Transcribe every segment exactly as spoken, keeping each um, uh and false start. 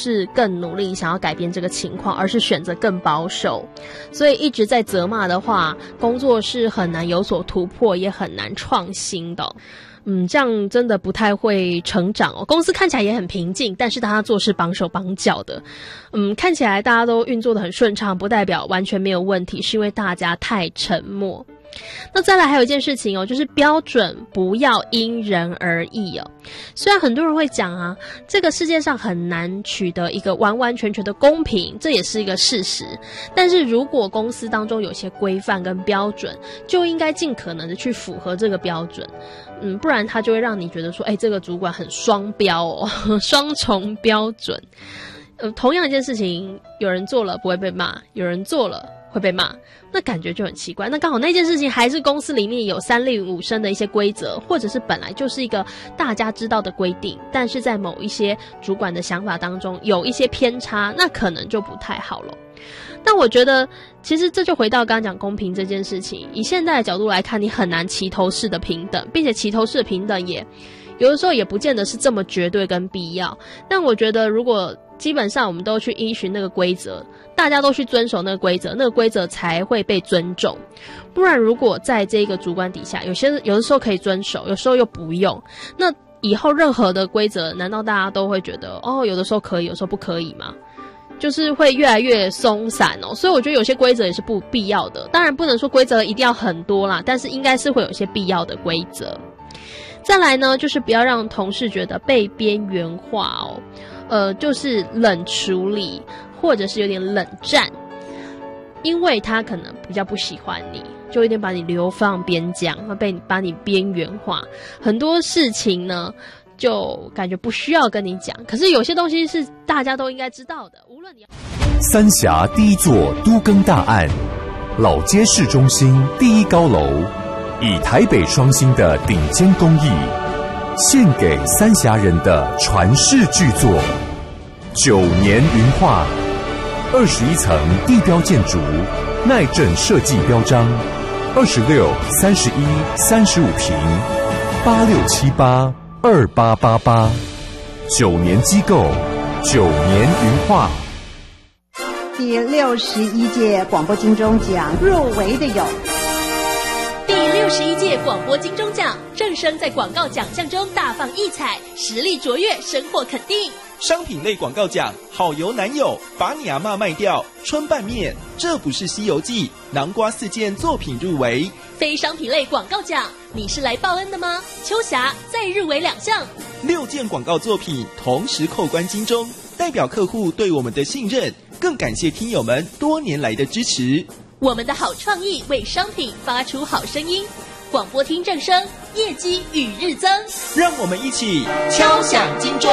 是更努力想要改变这个情况，而是选择更保守，所以一直在责骂的话，工作是很难有所突破，也很难创新的。嗯，这样真的不太会成长哦。公司看起来也很平静，但是大家做事绑手绑脚的。嗯，看起来大家都运作得很顺畅，不代表完全没有问题，是因为大家太沉默。那再来还有一件事情哦，就是标准不要因人而异哦。虽然很多人会讲啊，这个世界上很难取得一个完完全全的公平，这也是一个事实。但是如果公司当中有些规范跟标准，就应该尽可能的去符合这个标准。嗯，不然他就会让你觉得说，哎，这个主管很双标哦，双重标准。呃，同样一件事情，有人做了不会被骂，有人做了会被骂，那感觉就很奇怪。那刚好那件事情还是公司里面有三令五申的一些规则，或者是本来就是一个大家知道的规定，但是在某一些主管的想法当中有一些偏差，那可能就不太好了。但我觉得其实这就回到刚刚讲公平这件事情，以现在的角度来看，你很难齐头式的平等，并且齐头式的平等也有的时候也不见得是这么绝对跟必要。但我觉得如果基本上我们都去依循那个规则，大家都去遵守那个规则，那个规则才会被尊重。不然如果在这个主管底下，有些有的时候可以遵守，有时候又不用，那以后任何的规则难道大家都会觉得哦，有的时候可以有时候不可以吗？就是会越来越松散哦。所以我觉得有些规则也是不必要的，当然不能说规则一定要很多啦，但是应该是会有一些必要的规则。再来呢，就是不要让同事觉得被边缘化哦，呃，就是冷处理或者是有点冷战，因为他可能比较不喜欢你，就有点把你流放边疆，被把你边缘化。很多事情呢，就感觉不需要跟你讲，可是有些东西是大家都应该知道的。无论你三峡第一座都更大案，老街市中心第一高楼，以台北双星的顶尖工艺，献给三峡人的传世巨作。九年云画，二十一层地标建筑，耐震设计标章，二十六、三十一、三十五平，八六七八二八八八，九年机构，九年云画。 第六十一届广播金钟奖入围的有。 第六十一届广播金钟奖，正声在广告奖项中大放异彩，实力卓越，深获肯定。 商品类广告奖，好油男友，把你阿嬷卖掉，春拌面，这不是西游记，南瓜四件作品入围。 非商品类广告奖，你是来报恩的吗？秋霞再入围两项， 六件广告作品同时扣关金钟，代表客户对我们的信任，更感谢听友们多年来的支持。 我们的好创意为商品发出好声音，广播听正声，业绩与日增。 让我们一起敲响金钟。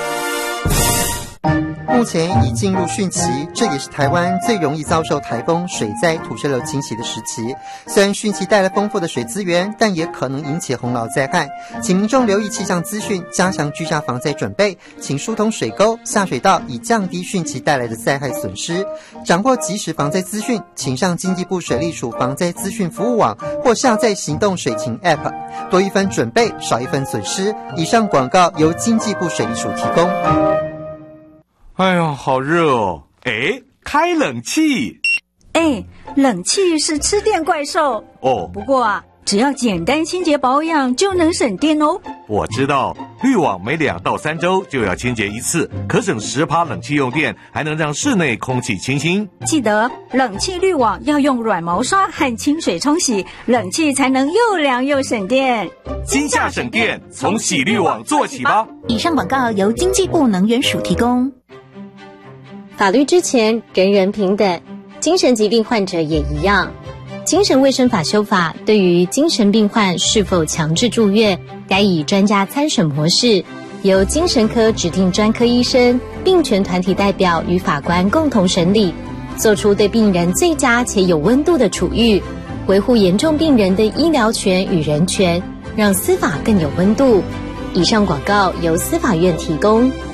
目前已进入汛期，这也是台湾最容易遭受台风、水灾、土石流侵袭的时期。虽然汛期带来丰富的水资源，但也可能引起洪涝灾害，请民众留意气象资讯，加强居家防灾准备，请疏通水沟、下水道，以降低汛期带来的灾害损失。掌握即时防灾资讯，请上经济部水利署防灾资讯服务网或下载行动水情 App， 多一分准备，少一分损失。以上广告由经济部水利署提供。 哎呦，好热哦！哎，开冷气。 哎，冷气是吃电怪兽哦。 不过啊，只要简单清洁保养就能省电哦。 我知道，滤网每两到三周就要清洁一次，可省十趴冷气用电，还能让室内空气清新。 记得冷气滤网要用软毛刷和清水冲洗，冷气才能又凉又省电。 今夏省电，从洗滤网做起吧。 以上广告由经济部能源署提供。 法律之前，人人平等，精神疾病患者也一样。精神卫生法修法对于精神病患是否强制住院，该以专家参审模式，由精神科指定专科医生、病权团体代表与法官共同审理，做出对病人最佳且有温度的处遇，维护严重病人的医疗权与人权，让司法更有温度。以上广告由司法院提供。